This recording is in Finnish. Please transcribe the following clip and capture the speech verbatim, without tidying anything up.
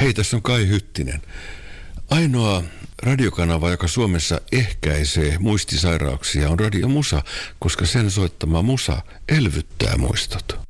Hei, tässä on Kai Hyttinen. Ainoa radiokanava, joka Suomessa ehkäisee muistisairauksia, on Radio Musa, koska sen soittama musa elvyttää muistot.